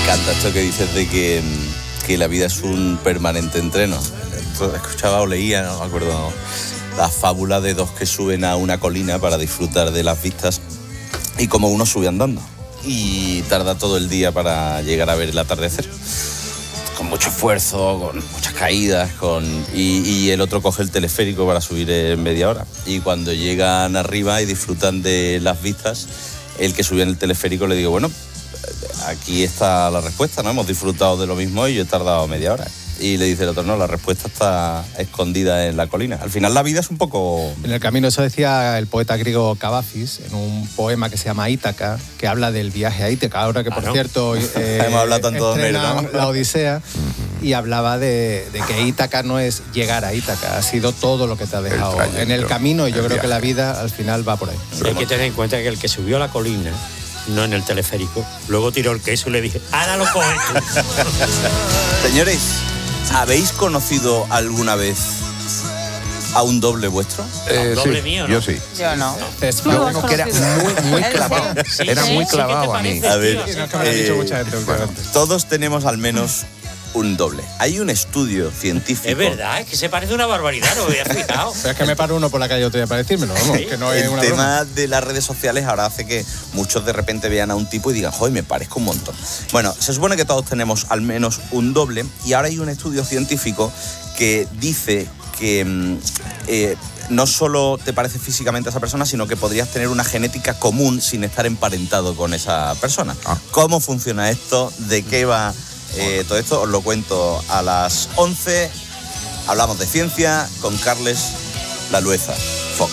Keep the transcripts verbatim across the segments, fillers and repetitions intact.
encanta esto que dices de que, que la vida es un permanente entreno. Escuchaba o leía, no me acuerdo, ¿no? La fábula de dos que suben a una colina para disfrutar de las vistas y como uno sube andando y tarda todo el día para llegar a ver el atardecer. Con mucho esfuerzo, con muchas caídas, con y, y el otro coge el teleférico para subir en media hora. Y cuando llegan arriba y disfrutan de las vistas, el que subía en el teleférico le digo, bueno, aquí está la respuesta, ¿no? Hemos disfrutado de lo mismo y yo he tardado media hora. Y le dice el otro, no, la respuesta está escondida en la colina. Al final la vida es un poco... En el camino, eso decía el poeta griego Cavafis, en un poema que se llama Ítaca, que habla del viaje a Ítaca, ahora que, por claro. cierto, eh, hemos hablado tanto de estrenan ¿no? la Odisea, y hablaba de, de que Ítaca no es llegar a Ítaca, ha sido todo lo que te ha dejado el en el camino, y yo el creo viaje. que la vida al final va por ahí. Sí, hay que tener en cuenta que el que subió a la colina, no en el teleférico, luego tiró el queso y le dije, ahora lo coges tú. Señores, ¿habéis conocido alguna vez a un doble vuestro? Eh, ¿Un doble sí, mío, no? Yo sí. Yo no. Yo tengo que era muy, muy clavado. Sí, era sí, muy sí, clavado ¿qué a te mí. parece, A ver, tío? Sí, no, es que me lo han eh, dicho mucha gente bueno, últimamente. todos tenemos al menos un doble. Hay un estudio científico... Es verdad, es que se parece una barbaridad, no me había fijado. Pero es que me paro uno por la calle otro día para decírmelo, vamos, Sí. que no es El una tema broma. de las redes sociales ahora hace que muchos de repente vean a un tipo y digan, joder, me parezco un montón. Bueno, se supone que todos tenemos al menos un doble y ahora hay un estudio científico que dice que eh, no solo te parece físicamente a esa persona, sino que podrías tener una genética común sin estar emparentado con esa persona. Ah. ¿Cómo funciona esto? ¿De qué va eh, todo esto? Os lo cuento a las once. Hablamos de ciencia con Carles Lalueza Fox.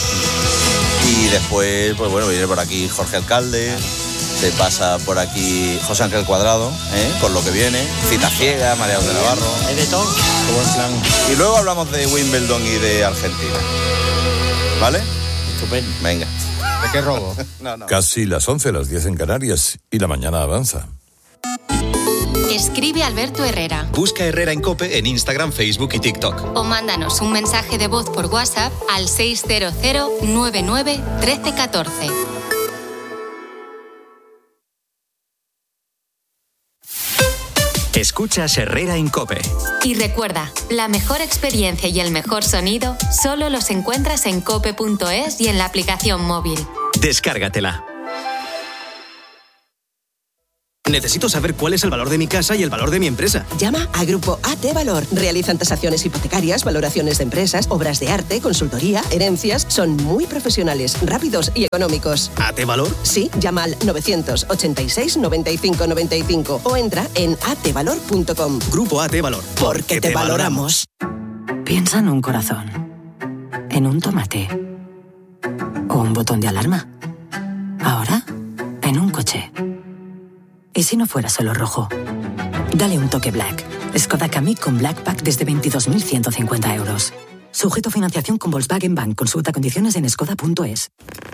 Y después, pues bueno, viene por aquí Jorge Alcalde, se pasa por aquí José Ángel Cuadrado, ¿eh? Con lo que viene, Cita Ciega, María de Navarro. Es de todo. Qué buen plan. Y luego hablamos de Wimbledon y de Argentina. ¿Vale? Estupendo. Venga. ¿De qué robo? No, no. Casi las once, las diez en Canarias, y la mañana avanza. Escribe Alberto Herrera. Busca Herrera en COPE en Instagram, Facebook y TikTok. O mándanos un mensaje de voz por WhatsApp al seis cero cero nueve nueve uno tres uno cuatro. Escuchas Herrera en COPE. Y recuerda, la mejor experiencia y el mejor sonido solo los encuentras en cope punto es y en la aplicación móvil. Descárgatela. Necesito saber cuál es el valor de mi casa y el valor de mi empresa. Llama a Grupo A T Valor. Realizan tasaciones hipotecarias, valoraciones de empresas, obras de arte, consultoría, herencias. Son muy profesionales, rápidos y económicos. ¿A T Valor? Sí, llama al novecientos ochenta y seis noventa y cinco noventa y cinco o entra en a t valor punto com. Grupo A T Valor. Porque te valoramos. Piensa en un corazón, en un tomate o un botón de alarma. Ahora, en un coche. ¿Y si no fuera solo rojo? Dale un toque Black. Skoda Kamiq con Black Pack desde veintidós mil ciento cincuenta euros. Sujeto a financiación con Volkswagen Bank. Consulta condiciones en skoda punto es.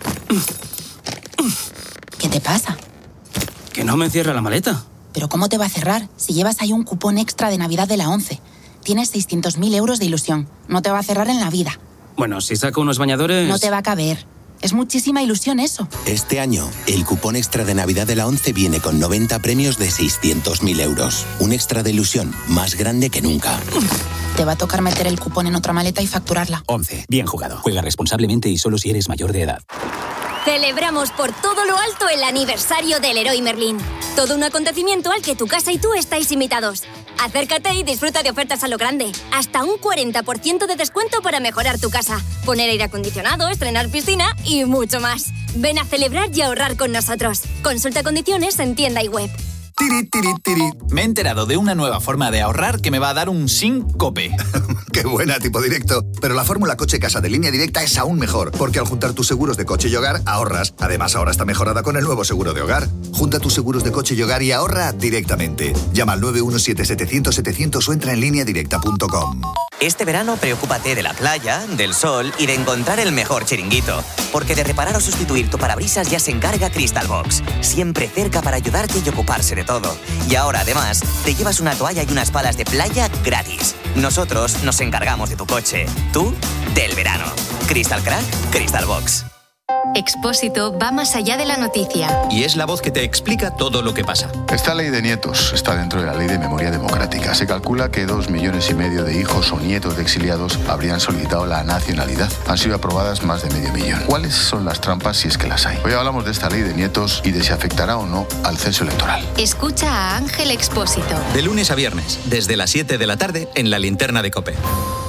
¿Qué te pasa? Que no me cierra la maleta. ¿Pero cómo te va a cerrar si llevas ahí un cupón extra de Navidad de la ONCE? Tienes seiscientos mil euros de ilusión. No te va a cerrar en la vida. Bueno, si saco unos bañadores... No te va a caber. Es muchísima ilusión eso. Este año, el cupón extra de Navidad de la ONCE viene con noventa premios de seiscientos mil euros. Un extra de ilusión más grande que nunca. Te va a tocar meter el cupón en otra maleta y facturarla. ONCE. Bien jugado. Juega responsablemente y solo si eres mayor de edad. Celebramos por todo lo alto el aniversario del Leroy Merlin. Todo un acontecimiento al que tu casa y tú estáis invitados. Acércate y disfruta de ofertas a lo grande. Hasta un cuarenta por ciento de descuento para mejorar tu casa, poner aire acondicionado, estrenar piscina y mucho más. Ven a celebrar y ahorrar con nosotros. Consulta condiciones en tienda y web. Tiri, tiri, tiri. Me he enterado de una nueva forma de ahorrar que me va a dar un Sincope. ¡Qué buena, tipo directo! Pero la fórmula coche-casa de Línea Directa es aún mejor, porque al juntar tus seguros de coche y hogar, ahorras. Además, ahora está mejorada con el nuevo seguro de hogar. Junta tus seguros de coche y hogar y ahorra directamente. Llama al nueve uno siete setecientos setecientos o entra en línea directa punto com. Este verano, preocúpate de la playa, del sol y de encontrar el mejor chiringuito. Porque de reparar o sustituir tu parabrisas ya se encarga Crystal Box. Siempre cerca para ayudarte y ocuparse de todo. Y ahora, además, te llevas una toalla y unas palas de playa gratis. Nosotros nos encargamos de tu coche. Tú, del verano. Crystal Crack, Crystal Box. Expósito va más allá de la noticia. Y es la voz que te explica todo lo que pasa. Esta ley de nietos está dentro de la ley de memoria democrática. Se calcula que dos millones y medio de hijos o nietos de exiliados habrían solicitado la nacionalidad. Han sido aprobadas más de medio millón. ¿Cuáles son las trampas si es que las hay? Hoy hablamos de esta ley de nietos y de si afectará o no al censo electoral. Escucha a Ángel Expósito. De lunes a viernes, desde las siete de la tarde, en La Linterna de COPE.